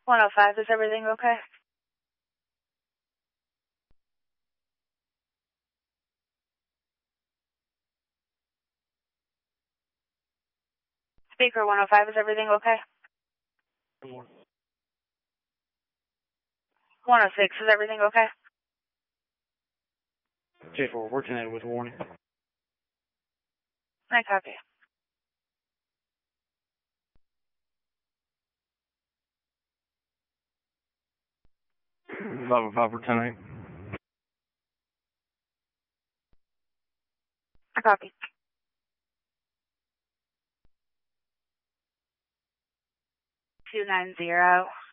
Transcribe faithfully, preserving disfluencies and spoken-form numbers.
one oh five, is everything okay? Speaker one oh five, is everything okay? one oh six, is everything okay? J four, we're tonight with warning. I copy. five oh five for tonight. I copy. two nine zero.